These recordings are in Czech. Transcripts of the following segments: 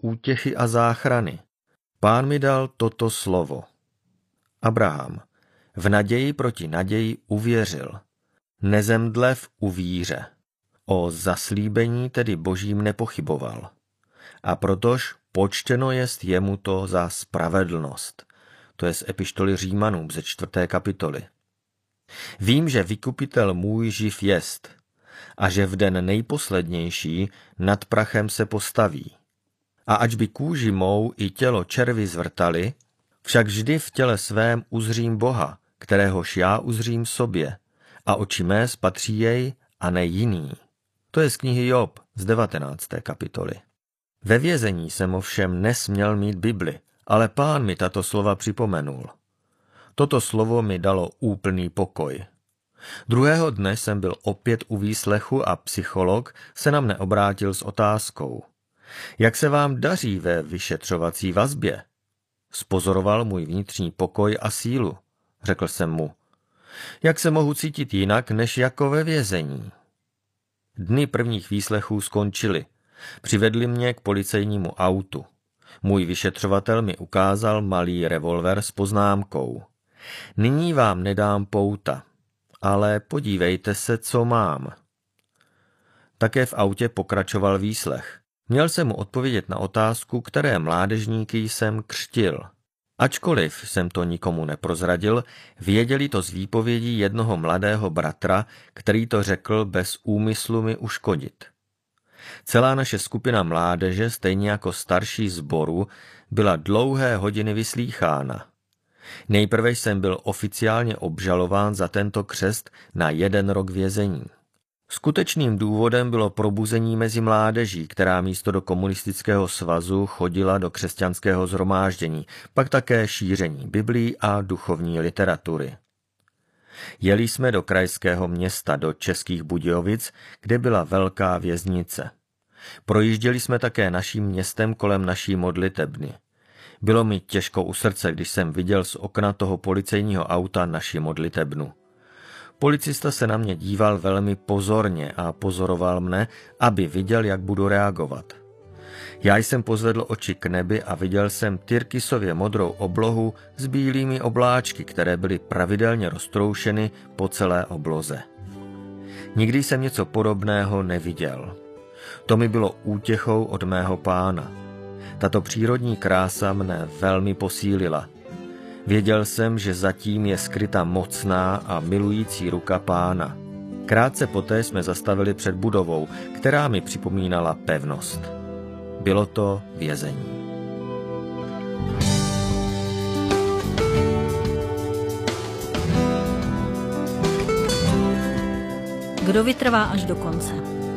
útěchy a záchrany. Pán mi dal toto slovo. Abraham v naději proti naději uvěřil, nezemdlev u víře. O zaslíbení tedy Božím nepochyboval. A protož počteno jest jemu to za spravedlnost. To je z epištoly Římanům ze 4. kapitoly. Vím, že vykupitel můj živ jest a že v den nejposlednější nad prachem se postaví. A ač by kůži mou i tělo červy zvrtali, však vždy v těle svém uzřím Boha, kteréhož já uzřím sobě, a oči mé spatří jej a ne jiný. To je z knihy Job z 19. kapitoly. Ve vězení jsem ovšem nesměl mít Bibli, ale Pán mi tato slova připomenul. Toto slovo mi dalo úplný pokoj. Druhého dne jsem byl opět u výslechu a psycholog se na mne obrátil s otázkou. Jak se vám daří ve vyšetřovací vazbě? Spozoroval můj vnitřní pokoj a sílu. Řekl jsem mu. Jak se mohu cítit jinak, než jako ve vězení? Dny prvních výslechů skončily. Přivedli mě k policejnímu autu. Můj vyšetřovatel mi ukázal malý revolver s poznámkou. Nyní vám nedám pouta, ale podívejte se, co mám. Také v autě pokračoval výslech. Měl jsem mu odpovědět na otázku, které mládežníky jsem křtil. Ačkoliv jsem to nikomu neprozradil, věděli to z výpovědí jednoho mladého bratra, který to řekl bez úmyslu mi uškodit. Celá naše skupina mládeže, stejně jako starší sboru, byla dlouhé hodiny vyslýchána. Nejprve jsem byl oficiálně obžalován za tento křest na 1 rok vězení. Skutečným důvodem bylo probuzení mezi mládeží, která místo do komunistického svazu chodila do křesťanského shromáždění, pak také šíření Biblí a duchovní literatury. Jeli jsme do krajského města, do Českých Budějovic, kde byla velká věznice. Projížděli jsme také naším městem kolem naší modlitebny. Bylo mi těžko u srdce, když jsem viděl z okna toho policejního auta naši modlitebnu. Policista se na mě díval velmi pozorně a pozoroval mne, aby viděl, jak budu reagovat. Já jsem pozvedl oči k nebi a viděl jsem tyrkysově modrou oblohu s bílými obláčky, které byly pravidelně roztroušeny po celé obloze. Nikdy jsem něco podobného neviděl. To mi bylo útěchou od mého Pána. Tato přírodní krása mne velmi posílila. Věděl jsem, že zatím je skryta mocná a milující ruka Pána. Krátce poté jsme zastavili před budovou, která mi připomínala pevnost. Bylo to vězení. Kdo vytrvá až do konce?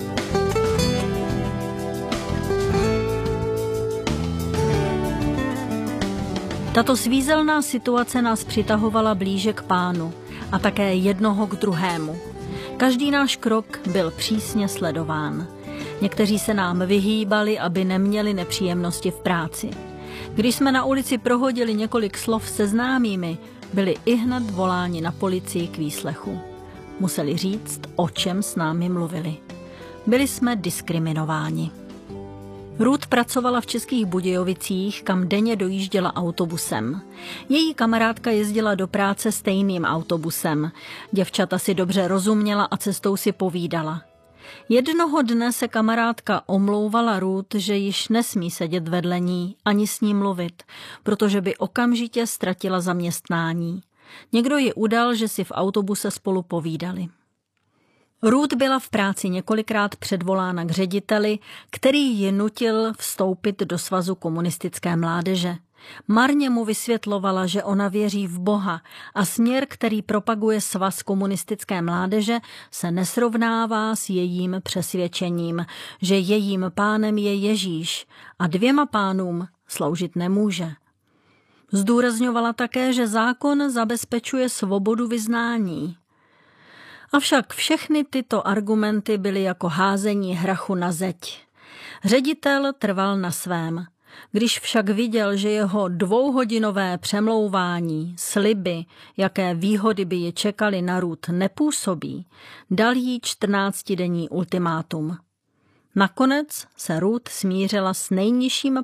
Tato svízelná situace nás přitahovala blíže k Pánu a také jednoho k druhému. Každý náš krok byl přísně sledován. Někteří se nám vyhýbali, aby neměli nepříjemnosti v práci. Když jsme na ulici prohodili několik slov se známými, byli ihned voláni na policii k výslechu. Museli říct, o čem s námi mluvili. Byli jsme diskriminováni. Ruth pracovala v Českých Budějovicích, kam denně dojížděla autobusem. Její kamarádka jezdila do práce stejným autobusem. Děvčata si dobře rozuměla a cestou si povídala. Jednoho dne se kamarádka omlouvala Ruth, že již nesmí sedět vedle ní ani s ní mluvit, protože by okamžitě ztratila zaměstnání. Někdo ji udal, že si v autobuse spolu povídali. Ruth byla v práci několikrát předvolána k řediteli, který ji nutil vstoupit do svazu komunistické mládeže. Marně mu vysvětlovala, že ona věří v Boha a směr, který propaguje svaz komunistické mládeže, se nesrovnává s jejím přesvědčením, že jejím pánem je Ježíš a 2 pánům sloužit nemůže. Zdůrazňovala také, že zákon zabezpečuje svobodu vyznání. Avšak všechny tyto argumenty byly jako házení hrachu na zeď. Ředitel trval na svém. Když však viděl, že jeho 2hodinové přemlouvání, sliby, jaké výhody by je čekaly na Ruth, nepůsobí, dal jí 14denní ultimátum. Nakonec se Ruth smířila s nejnižším